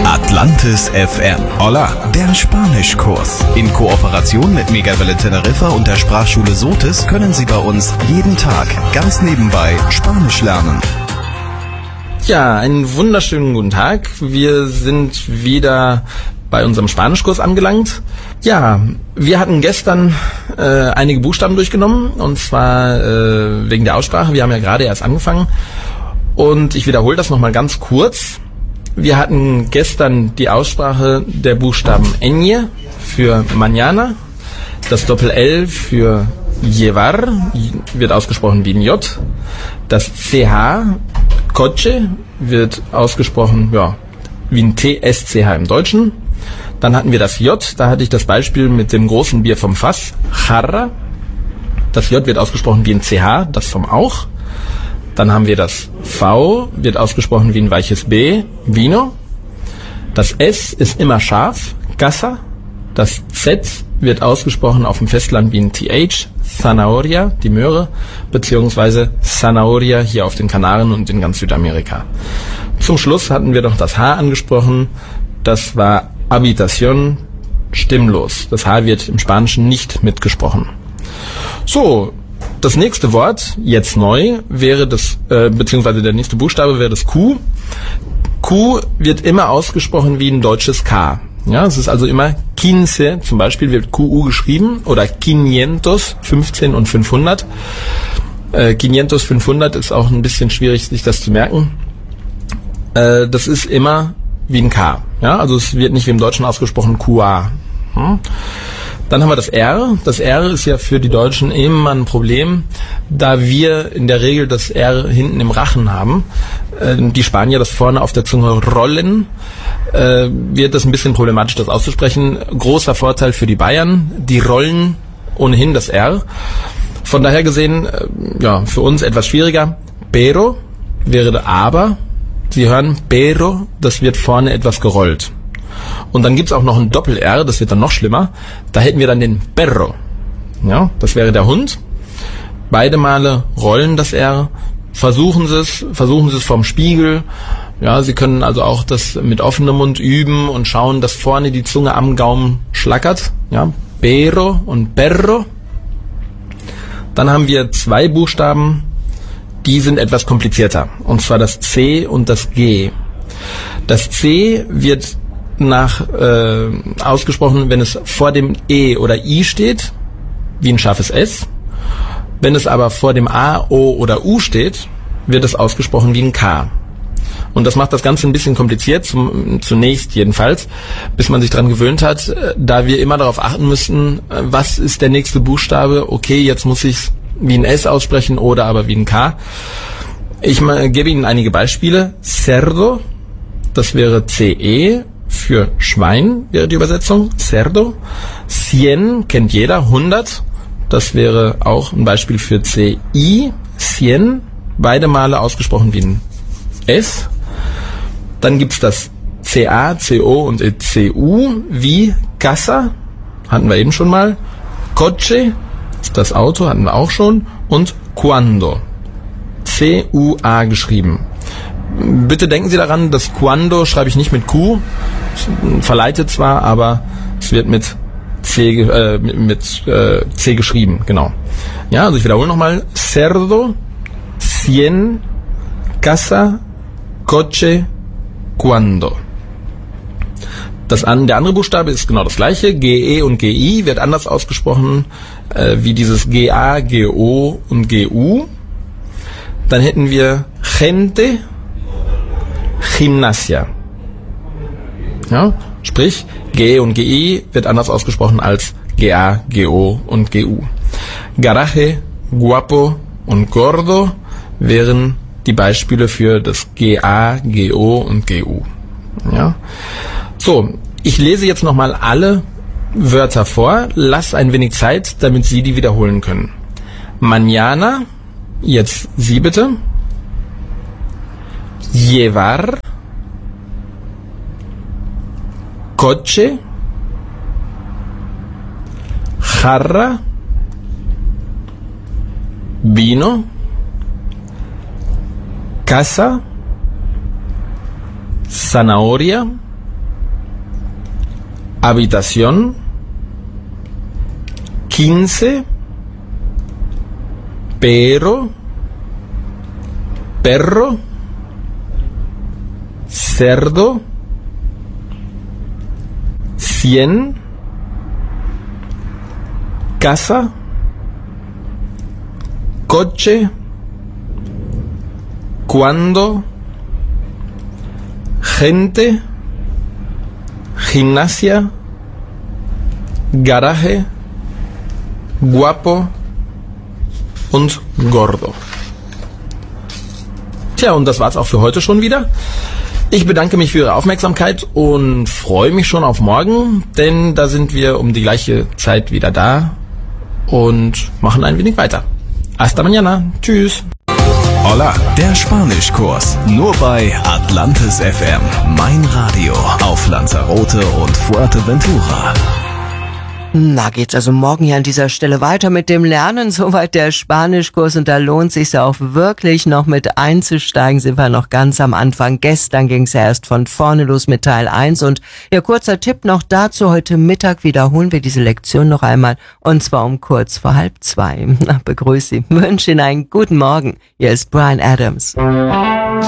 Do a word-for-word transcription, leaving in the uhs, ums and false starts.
Atlantis F M. Hola, der Spanischkurs. In Kooperation mit Megawelle Teneriffa und der Sprachschule Sotis können Sie bei uns jeden Tag ganz nebenbei Spanisch lernen. Ja, einen wunderschönen guten Tag. Wir sind wieder bei unserem Spanischkurs angelangt. Ja, wir hatten gestern äh, einige Buchstaben durchgenommen, und zwar äh, wegen der Aussprache. Wir haben ja gerade erst angefangen. Und ich wiederhole das nochmal ganz kurz. Wir hatten gestern die Aussprache der Buchstaben Ñ für mañana, das Doppel-L für llevar, wird ausgesprochen wie ein J, das C H, coche, wird ausgesprochen ja, wie ein T S C H im Deutschen. Dann hatten wir das J, da hatte ich das Beispiel mit dem großen Bier vom Fass, jarra. Das J wird ausgesprochen wie ein C H, das vom Auch. Dann haben wir das V, wird ausgesprochen wie ein weiches B, Vino. Das S ist immer scharf, Casa. Das Z wird ausgesprochen auf dem Festland wie ein T H, Zanahoria, die Möhre, beziehungsweise Zanahoria hier auf den Kanaren und in ganz Südamerika. Zum Schluss hatten wir noch das H angesprochen, das war Habitación, stimmlos. Das H wird im Spanischen nicht mitgesprochen. So, das nächste Wort, jetzt neu, wäre das, äh, beziehungsweise der nächste Buchstabe wäre das Q. Q wird immer ausgesprochen wie ein deutsches K. Ja, es ist also immer quince, zum Beispiel wird Q U geschrieben, oder quinientos, fünfzehn und fünfhundert. Äh, quinientos, fünfhundert ist auch ein bisschen schwierig, sich das zu merken. Äh, das ist immer wie ein K. Ja, also es wird nicht wie im Deutschen ausgesprochen Q A. Hm? Dann haben wir das R. Das R ist ja für die Deutschen immer ein Problem, da wir in der Regel das R hinten im Rachen haben. Äh, die Spanier das vorne auf der Zunge rollen. Äh, wird das ein bisschen problematisch, das auszusprechen. Großer Vorteil für die Bayern. Die rollen ohnehin das R. Von daher gesehen, äh, ja, für uns etwas schwieriger. Pero wäre aber. Sie hören pero, das wird vorne etwas gerollt. Und dann gibt's auch noch ein Doppel-R, das wird dann noch schlimmer. Da hätten wir dann den Perro. Ja, das wäre der Hund. Beide Male rollen das R. Versuchen Sie es, versuchen Sie es vorm Spiegel. Ja, Sie können also auch das mit offenem Mund üben und schauen, dass vorne die Zunge am Gaumen schlackert. Ja, Pero und Perro. Dann haben wir zwei Buchstaben, die sind etwas komplizierter. Und zwar das C und das G. Das C wird nach äh, ausgesprochen, wenn es vor dem E oder I steht, wie ein scharfes S. Wenn es aber vor dem A, O oder U steht, wird es ausgesprochen wie ein K. Und das macht das Ganze ein bisschen kompliziert, zum, zunächst jedenfalls, bis man sich dran gewöhnt hat, da wir immer darauf achten müssen, was ist der nächste Buchstabe, okay, jetzt muss ich es wie ein S aussprechen oder aber wie ein K. Ich äh, gebe Ihnen einige Beispiele. Cerdo, das wäre C E, für Schwein wäre die Übersetzung, Cerdo. Cien kennt jeder, hundert. Das wäre auch ein Beispiel für C I, Cien. Beide Male ausgesprochen wie ein S. Dann gibt's das C A, C O und C U wie Casa, hatten wir eben schon mal. Coche, das Auto, hatten wir auch schon. Und Cuando, C U A geschrieben. Bitte denken Sie daran, das Cuando schreibe ich nicht mit Q, verleitet zwar, aber es wird mit C, äh, mit, mit äh, C geschrieben, genau. Ja, also ich wiederhole nochmal. Cerdo, cien, casa, coche, cuando. Das an, der andere Buchstabe ist genau das gleiche. G E und G I wird anders ausgesprochen, äh, wie dieses G A, G O und G U. Dann hätten wir gente, Gimnasia. Ja, sprich, G und G I wird anders ausgesprochen als G A, G O und G U. Garaje, guapo und gordo wären die Beispiele für das G A, G O und G U. Ja. So, ich lese jetzt nochmal alle Wörter vor, lasst ein wenig Zeit, damit Sie die wiederholen können. Mañana, jetzt Sie bitte. Llevar, coche, jarra, vino, casa, zanahoria, habitación, quince, pero, perro, cerdo, cien, casa, coche, cuando, gente, gimnasia, garaje, guapo und gordo. Tja, und das war's auch für heute schon wieder. Ich bedanke mich für Ihre Aufmerksamkeit und freue mich schon auf morgen, denn da sind wir um die gleiche Zeit wieder da und machen ein wenig weiter. Hasta mañana. Tschüss. Hola, der Spanischkurs. Nur bei Atlantis F M. Mein Radio auf Lanzarote und Fuerteventura. Na, geht's also morgen hier an dieser Stelle weiter mit dem Lernen. Soweit der Spanischkurs und da lohnt sich's ja auch wirklich noch mit einzusteigen. Sind wir noch ganz am Anfang. Gestern ging's ja erst von vorne los mit Teil eins und ja, kurzer Tipp noch dazu. Heute Mittag wiederholen wir diese Lektion noch einmal und zwar um kurz vor halb zwei. Na, begrüße Sie. Wünsche Ihnen einen guten Morgen. Hier ist Bryan Adams.